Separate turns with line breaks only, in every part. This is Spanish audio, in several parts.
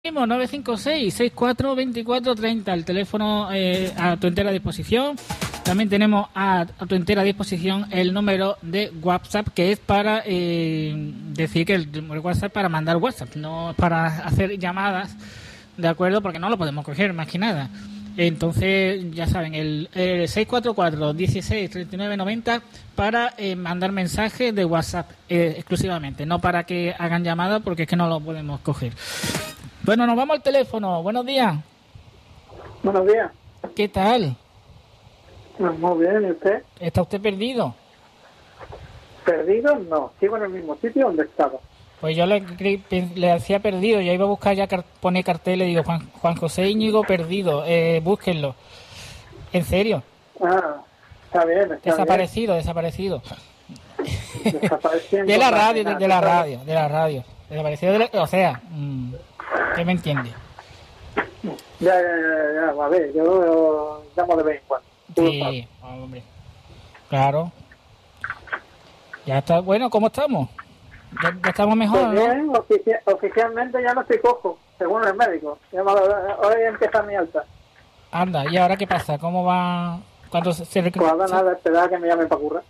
Mismo 956-642430, el teléfono a tu entera disposición. También tenemos a tu entera disposición el número de WhatsApp, que es para decir que el número de WhatsApp es para mandar WhatsApp, no para hacer llamadas, ¿de acuerdo? Porque no lo podemos coger, más que nada. Entonces, ya saben, el 644-163990 para mandar mensajes de WhatsApp exclusivamente, no para que hagan llamadas, porque es que no lo podemos coger. Bueno, nos vamos al teléfono. Buenos días.
Buenos días.
¿Qué tal?
Muy bien, ¿y usted?
¿Está usted perdido?
¿Perdido? No, sigo en el mismo sitio donde estaba.
Pues yo le hacía perdido, ya iba a buscar, ya poner carteles, digo, Juan José Íñigo perdido, búsquenlo. ¿En serio?
Ah, está bien, está
desaparecido,
bien.
desaparecido.
Desapareciendo.
de la radio. Desaparecido o sea, ¿qué me entiende?
Ya, a ver, yo llamo de vez en cuando.
Sí, hombre. Claro. Ya está, bueno, ¿cómo estamos? Ya estamos mejor,
pues bien, ¿no? Oficialmente ya no estoy cojo, según el médico. Hoy empieza mi alta.
Anda, ¿y ahora qué pasa? ¿Cómo va? ¿Cuándo se
Pues ahora nada, esperar que me llamen para currar.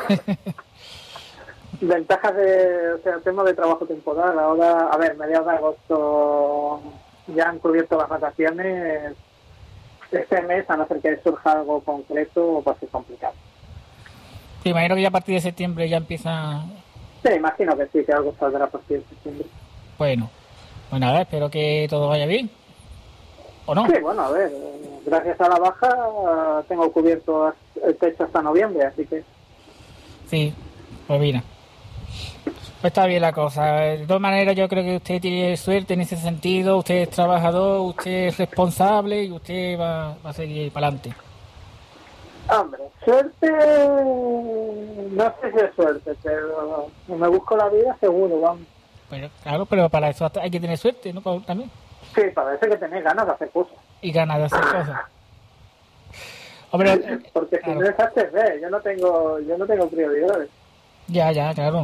Ventajas el tema de trabajo temporal. Ahora, a ver, mediados de agosto ya han cubierto las vacaciones. Este mes, a no ser que surja algo concreto, va a ser complicado.
Sí, imagino que ya a partir de septiembre ya empieza...
Sí, imagino que sí, que algo saldrá a partir de septiembre.
Bueno, pues nada, espero que todo vaya bien. ¿O no?
Sí, bueno, a ver, gracias a la baja tengo cubierto el techo hasta noviembre, así que...
Sí, pues mira. Pues está bien la cosa. De todas maneras, yo creo que usted tiene suerte en ese sentido. Usted es trabajador, usted es responsable y usted va a seguir para adelante.
Hombre, suerte... No sé si es suerte, pero me busco la vida seguro, vamos.
Pero, claro, pero para eso hay que tener suerte, ¿no? También.
Sí, para eso hay que tener ganas de hacer cosas.
Y ganas de hacer cosas. Hombre,
porque
claro.
Si no es HB, yo no tengo prioridades.
Ya, claro.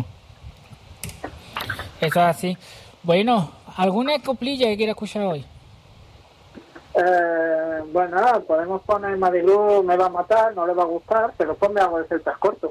Eso es así. Bueno, ¿alguna coplilla que quiera escuchar hoy?
Bueno, podemos poner Madilu me va a matar, no le va a gustar, pero ponme algo de celtas cortos.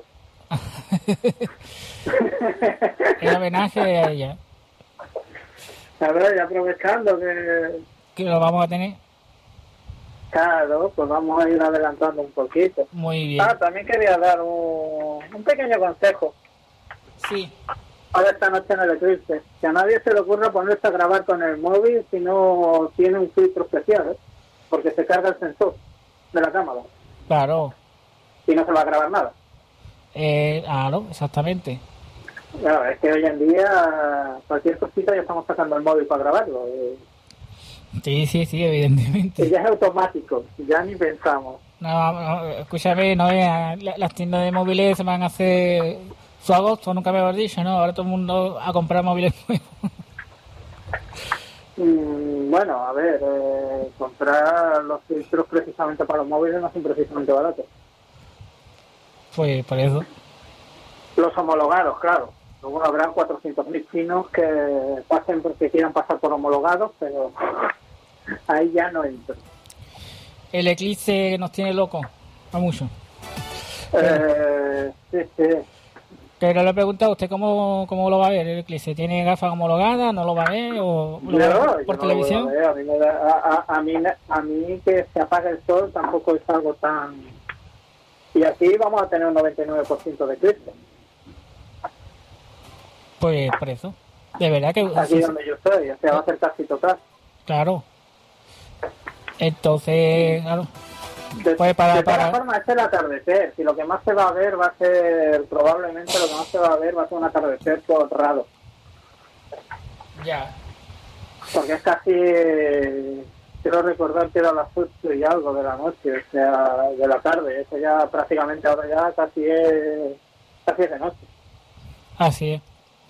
El homenaje a ella.
A ver, aprovechando que
lo vamos a tener.
Claro, pues vamos a ir adelantando un poquito.
Muy bien.
También quería dar un pequeño consejo.
Sí.
Ahora esta noche en el eclipse, que a nadie se le ocurra ponerse a grabar con el móvil si no tiene un filtro especial, ¿eh? Porque se carga el sensor de la cámara.
Claro.
Y no se va a grabar nada.
Claro, exactamente.
Claro, es que hoy en día cualquier cosita ya estamos sacando el móvil para grabarlo.
Sí, evidentemente.
Y ya es automático, ya ni pensamos.
No, escúchame, no las tiendas de móviles se van a hacer su agosto, nunca me habías dicho, ¿no? Ahora todo el mundo a comprar móviles nuevos.
Bueno, a ver, comprar los filtros precisamente para los móviles no son precisamente baratos.
Pues por eso.
Los homologados, claro. Luego habrá 400.000 chinos que pasen porque quieran pasar por homologados, pero ahí ya no entro.
El eclipse nos tiene loco, a mucho.
Sí.
Pero le he preguntado a usted cómo lo va a ver el eclipse. ¿Tiene gafas homologadas? ¿No lo va a ver? ¿O lo va a ver por televisión?
A mí que se apague el sol tampoco es algo tan... Y aquí vamos a tener un 99% de eclipse.
Pues por eso. De verdad que...
Aquí donde yo estoy, o sea, va a ser casi total.
Claro. Entonces, claro.
De todas formas, es el atardecer. Si lo que más se va a ver va a ser, probablemente lo que más se va a ver va a ser un atardecer raro.
Ya.
Porque es casi, quiero recordar que era las 8 y algo de la noche, o sea, de la tarde. Eso ya prácticamente ahora ya casi es de noche.
Así es.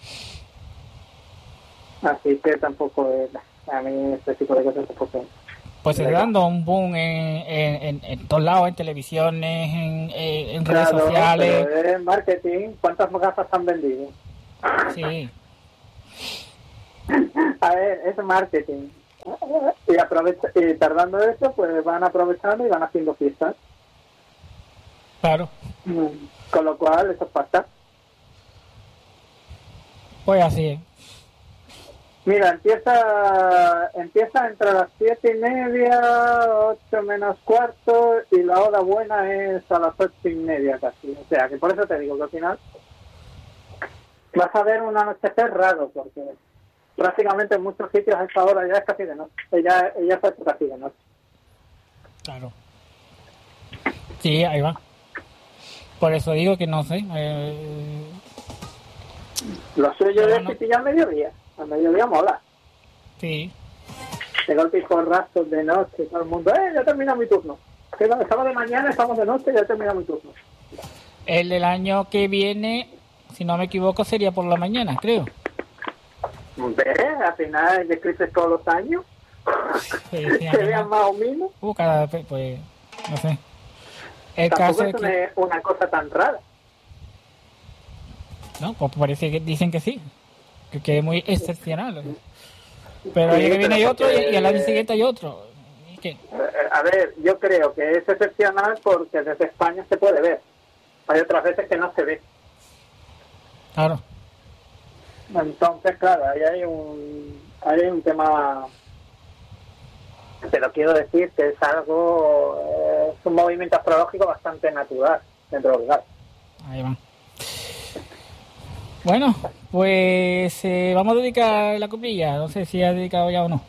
Así que tampoco es, a mí este tipo de cosas tampoco es.
Pues se está dando un boom en todos lados, en televisiones, en redes sociales.
Pero en marketing, ¿cuántas gafas han vendido?
Sí.
A ver, es marketing. Y tardando eso, pues van aprovechando y van haciendo fiestas.
Claro.
Con lo cual, eso pasa.
Pues así es.
Mira, empieza entre las 7:30, 8 menos cuarto, y la hora buena es a las 8:30 casi. O sea, que por eso te digo que al final vas a ver un anochecer raro, porque prácticamente en muchos sitios a esa hora ya es casi de noche. Ya es casi de noche.
Claro. Sí, ahí va. Por eso digo que no sé.
Lo suyo
no,
es que pilla al mediodía. Al mediodía mola.
Sí.
De golpe y porrazos de noche, todo el mundo, ya termina mi turno. Estamos de mañana, estamos de noche, ya termina mi turno.
El del año que viene, si no me equivoco, sería por la mañana, creo.
Al final describes todos los años.
Sí,
Se vean más o menos.
Cada vez, pues, no sé. El
Tampoco
caso
es
es que...
una cosa tan rara.
No, pues parece que dicen que sí. Que es muy excepcional. Pero el año que viene hay otro y al año siguiente hay otro. ¿Y qué?
A ver, yo creo que es excepcional porque desde España se puede ver. Hay otras veces que no se ve.
Claro.
Entonces, claro, ahí hay un tema. Pero quiero decir que es algo, es un movimiento astrológico bastante natural dentro del lugar.
Ahí va. Bueno, pues vamos a dedicar la coplilla. No sé si ha dedicado ya o no.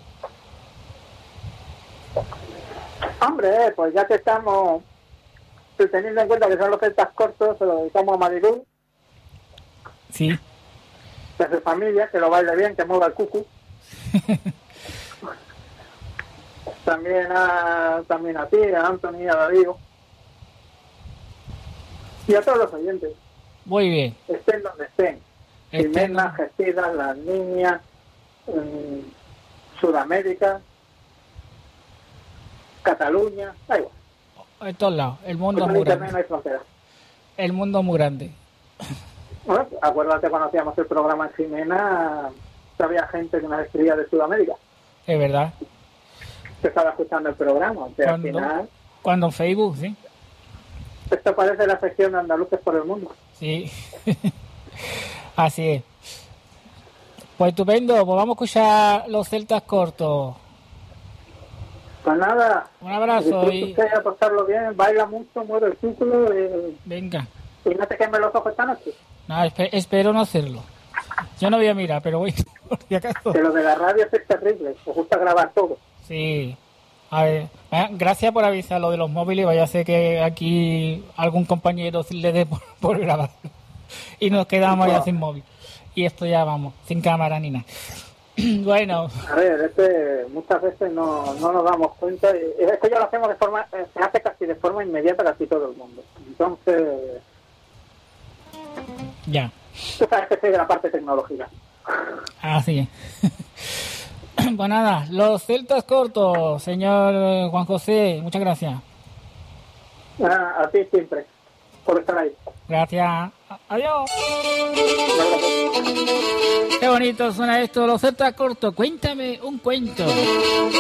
Hombre, pues ya que estamos teniendo en cuenta que son los celtas cortos, se lo dedicamos a Marilu.
Sí.
De su familia, que lo baile bien, que mueva el cucu. También a ti, a Anthony, a Darío. Y a todos los oyentes.
Muy bien.
Estén donde estén. Jimena, Gestidas, las niñas, Sudamérica, Cataluña, da igual.
En todos lados. El mundo es
Con
muy
internet
grande.
no hay fronteras.
El mundo es muy grande.
Bueno, acuérdate cuando hacíamos el programa en Jimena, había gente que nos escribía de Sudamérica.
Es verdad.
Que estaba escuchando el programa. O sea, al final,
cuando en Facebook, sí.
esto parece la sección de Andaluces por el mundo.
Sí. Así es. Pues estupendo, pues vamos a escuchar los celtas cortos.
Pues nada.
Un abrazo y...
a pasarlo bien, baila mucho, mueve el círculo
Venga.
y no te quemes los ojos esta noche.
No, espero no hacerlo. Yo no voy a mirar, pero voy por si acaso.
Que lo de la radio es terrible, os gusta grabar todo.
Sí. A ver, gracias por avisar lo de los móviles. Vaya a ser que aquí algún compañero le dé por grabar. Y nos quedamos ya sin móvil. Y esto ya vamos, sin cámara ni nada. Bueno.
A ver, muchas veces no nos damos cuenta. Es que ya lo hacemos de forma, se hace casi de forma inmediata casi todo el mundo. Entonces...
Ya.
Tú sabes que soy de la parte tecnológica.
Así es. Pues nada, los celtas cortos, señor Juan José, muchas gracias.
A ti siempre, por estar ahí.
Gracias. Adiós. Qué bonito suena esto, los celtas cortos. Cuéntame un cuento.